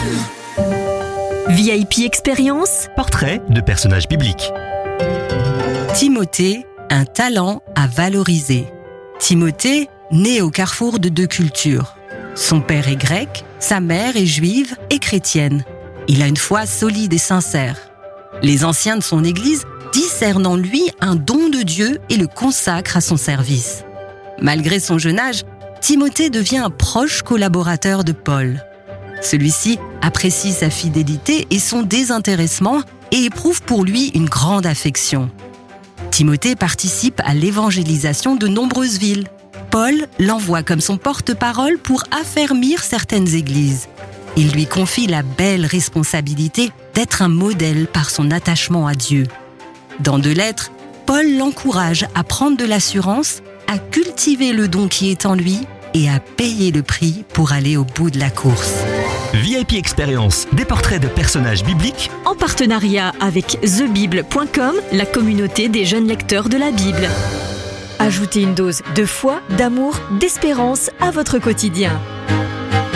VIP Expérience, portrait de personnages bibliques. Timothée, un talent à valoriser. Timothée, né au carrefour de 2 cultures. Son père est grec, sa mère est juive et chrétienne. Il a une foi solide et sincère. Les anciens de son église discernent en lui un don de Dieu et le consacrent à son service. Malgré son jeune âge, Timothée devient un proche collaborateur de Paul. Celui-ci apprécie sa fidélité et son désintéressement et éprouve pour lui une grande affection. Timothée participe à l'évangélisation de nombreuses villes. Paul l'envoie comme son porte-parole pour affermir certaines églises. Il lui confie la belle responsabilité d'être un modèle par son attachement à Dieu. Dans 2 lettres, Paul l'encourage à prendre de l'assurance, à cultiver le don qui est en lui et à payer le prix pour aller au bout de la course. VIP Expérience, des portraits de personnages bibliques en partenariat avec thebible.com, la communauté des jeunes lecteurs de la Bible. Ajoutez une dose de foi, d'amour, d'espérance à votre quotidien.